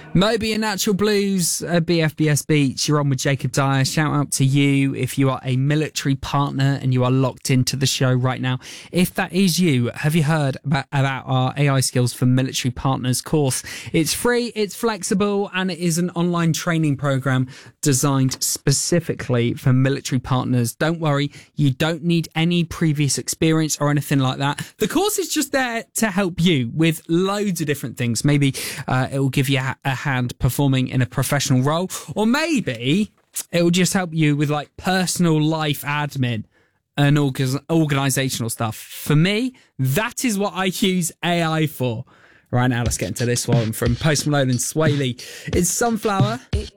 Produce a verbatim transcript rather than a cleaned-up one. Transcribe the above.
Moby and Natural Blues, uh, B F B S Beach. You're on with Jacob Dyer. Shout out to you if you are a military partner and you are locked into the show right now. If that is you, have you heard about, about our A I Skills for Military Partners course? It's free, it's flexible, and it is an online training program designed specifically for military partners. Don't worry, you don't need any previous experience or anything like that. The course is just there to help you with loads of different things. Maybe uh, it will give you a, a hand performing in a professional role, or maybe it will just help you with like personal life admin and org- organizational stuff. For me, that is what I use A I for. Right now, let's get into this one from Post Malone and Sway Lee. It's Sunflower.